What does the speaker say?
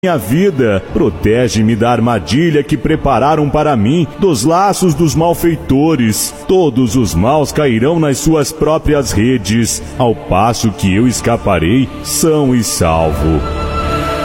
minha vida, protege-me da armadilha que prepararam para mim, dos laços dos malfeitores. Todos os maus cairão nas suas próprias redes, ao passo que eu escaparei são e salvo.